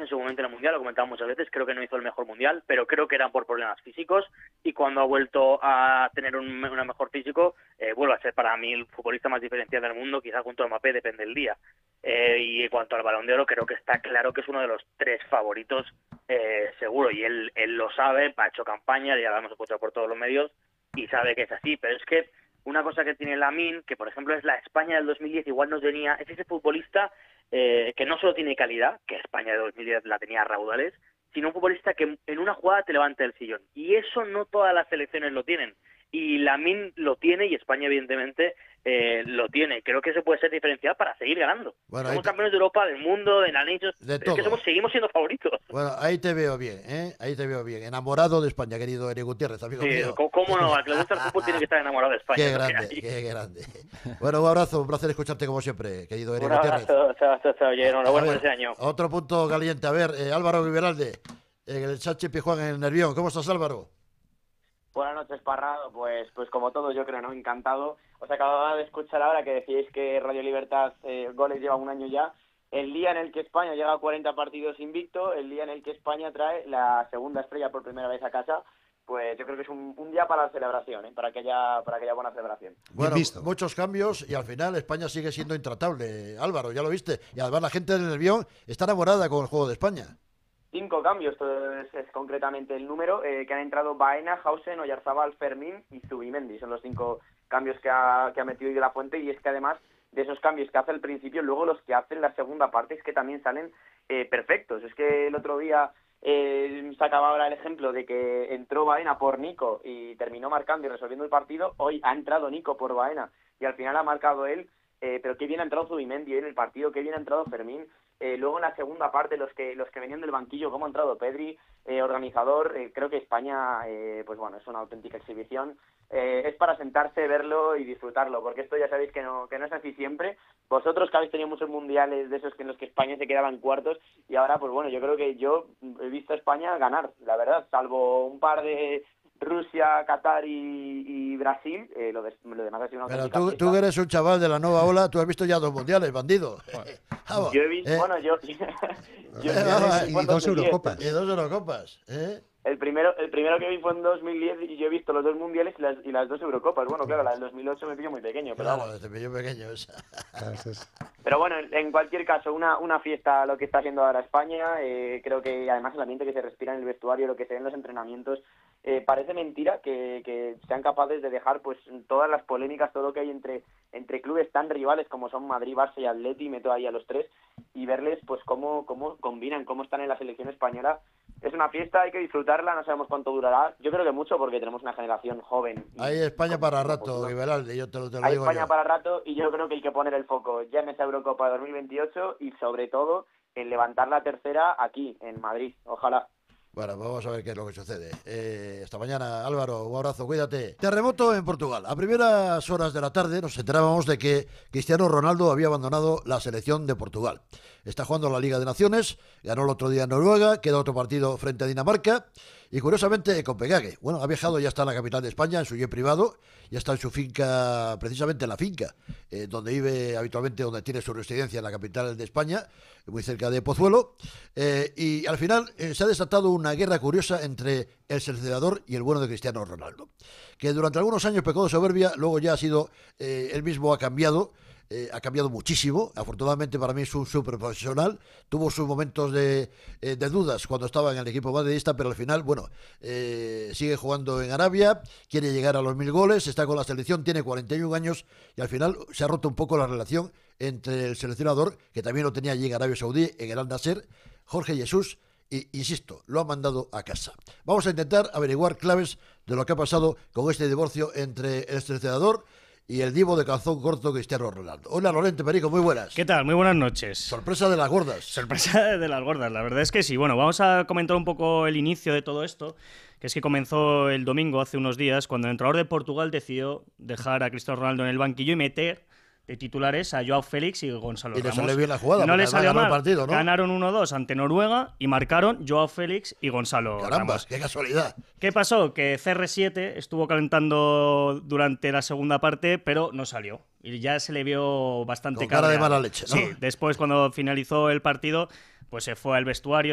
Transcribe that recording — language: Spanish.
en su momento en el Mundial, lo comentaba muchas veces, creo que no hizo el mejor Mundial, pero creo que eran por problemas físicos, y cuando ha vuelto a tener un mejor físico, vuelve a ser para mí el futbolista más diferencial del mundo, quizás junto a Mbappé, depende del día. Y en cuanto al Balón de Oro, creo que está claro que es uno de los 3 favoritos, seguro, y él lo sabe, ha hecho campaña, ya lo hemos escuchado por todos los medios, y sabe que es así, pero es que una cosa que tiene Lamine, que por ejemplo es la España del 2010, igual no tenía, es ese futbolista que no solo tiene calidad, que España de 2010 la tenía a raudales, sino un futbolista que en una jugada te levanta el sillón. Y eso no todas las selecciones lo tienen. Y Lamine lo tiene, y España evidentemente lo tiene. Creo que eso puede ser diferencial para seguir ganando. Bueno, somos campeones de Europa, del mundo, de la Nations, de es todo. que seguimos siendo favoritos. Bueno, ahí te veo bien, ahí te veo bien. Enamorado de España, querido Eric Gutiérrez, amigo mío. ¿Cómo no? Al que le gusta el fútbol tiene que estar enamorado de España. Qué grande, qué grande. Bueno, un abrazo, un placer escucharte como siempre, querido Eric Gutiérrez. Un abrazo, enhorabuena por ese año. Otro punto caliente. A ver, Álvaro Viveralde, el Sánchez Pizjuán en el Nervión. ¿Cómo estás, Álvaro? Buenas noches, Parrado. Pues como todos, yo creo, ¿no? Encantado. Os acababa de escuchar ahora que decíais que Radio Libertad Goles lleva un año ya. El día en el que España llega a 40 partidos invicto, el día en el que España trae la segunda estrella por primera vez a casa, pues yo creo que es un día para la celebración, para que haya buena celebración. Bueno, muchos cambios y al final España sigue siendo intratable. Álvaro, ya lo viste. Y además la gente del Nervión está enamorada con el juego de España. 5 cambios, es concretamente el número, que han entrado Baena, Hausen, Oyarzabal, Fermín y Zubimendi. Son los 5 cambios que ha metido De La Fuente, y es que además de esos cambios que hace al principio, luego los que hace en la segunda parte es que también salen perfectos. Es que el otro día sacaba ahora el ejemplo de que entró Baena por Nico y terminó marcando y resolviendo el partido. Hoy ha entrado Nico por Baena y al final ha marcado él, pero qué bien ha entrado Zubimendi en el partido, qué bien ha entrado Fermín. Luego en la segunda parte los que venían del banquillo, cómo ha entrado Pedri, organizador. Creo que España pues bueno, es una auténtica exhibición. Es para sentarse, verlo y disfrutarlo, porque esto ya sabéis que no es así siempre. Vosotros que habéis tenido muchos mundiales de esos en los que España se quedaba en cuartos, y ahora pues bueno, yo creo que yo he visto a España ganar, la verdad, salvo un par de Rusia, Qatar y Brasil, lo demás ha sido una auténtica fiesta. Tú que eres un chaval de la nueva ola, tú has visto ya 2 mundiales, bandido. Yo he visto, bueno, yo y 2 Eurocopas. Y 2 Eurocopas, El primero que vi fue en 2010 y yo he visto los 2 mundiales y las 2 Eurocopas. Bueno, claro, la del 2008 me pilló muy pequeño. Pero claro, vamos. te pilló pequeño esa. Pero bueno, en cualquier caso, una fiesta lo que está haciendo ahora España. Creo que además el ambiente que se respira en el vestuario, lo que se ve en los entrenamientos, parece mentira que sean capaces de dejar pues todas las polémicas, todo lo que hay entre clubes tan rivales como son Madrid, Barça y Atleti, meto ahí a los 3, y verles pues cómo combinan, cómo están en la selección española. Es una fiesta, hay que disfrutarla, no sabemos cuánto durará. Yo creo que mucho, porque tenemos una generación joven. Hay España para rato, Guiberalde, yo te lo digo. Hay España para rato, y yo creo que hay que poner el foco ya en esa Eurocopa 2028 y sobre todo en levantar la tercera aquí, en Madrid. Ojalá. Bueno, vamos a ver qué es lo que sucede. Hasta mañana, Álvaro, un abrazo, cuídate. Terremoto en Portugal. A primeras horas de la tarde nos enterábamos de que Cristiano Ronaldo había abandonado la selección de Portugal. Está jugando la Liga de Naciones, ganó el otro día en Noruega, queda otro partido frente a Dinamarca y curiosamente Copenhague. Bueno, ha viajado, ya está en la capital de España, en su jet privado, ya está en su finca, precisamente en la finca, donde vive habitualmente, donde tiene su residencia en la capital de España, muy cerca de Pozuelo, y al final se ha desatado una guerra curiosa entre el seleccionador y el bueno de Cristiano Ronaldo, que durante algunos años pecó de soberbia, luego ya ha sido, él mismo ha cambiado muchísimo. Afortunadamente para mí es un súper profesional. Tuvo sus momentos de dudas cuando estaba en el equipo madridista, pero al final, bueno, sigue jugando en Arabia, quiere llegar a los 1000 goles, está con la selección, tiene 41 años y al final se ha roto un poco la relación entre el seleccionador, que también lo tenía allí en Arabia Saudí, en el Al-Nassr, Jorge Jesús, y insisto, lo ha mandado a casa. Vamos a intentar averiguar claves de lo que ha pasado con este divorcio entre el seleccionador y el divo de calzón corto Cristiano Ronaldo. Hola, Lorente Perico, muy buenas. ¿Qué tal? Muy buenas noches. Sorpresa de las gordas. Sorpresa de las gordas, la verdad es que sí. Bueno, vamos a comentar un poco el inicio de todo esto, que es que comenzó el domingo, hace unos días, cuando el entrenador de Portugal decidió dejar a Cristiano Ronaldo en el banquillo y meter de titulares a Joao Félix y Gonzalo Ramos. Y le salió bien la jugada. No le salió mal. El partido, ¿no? Ganaron 1-2 ante Noruega y marcaron Joao Félix y Gonzalo Caramba, Ramos. ¡Qué casualidad! ¿Qué pasó? Que CR7 estuvo calentando durante la segunda parte, pero no salió. Y ya se le vio bastante con cara de mala leche, ¿no? Sí, después cuando finalizó el partido, pues se fue al vestuario,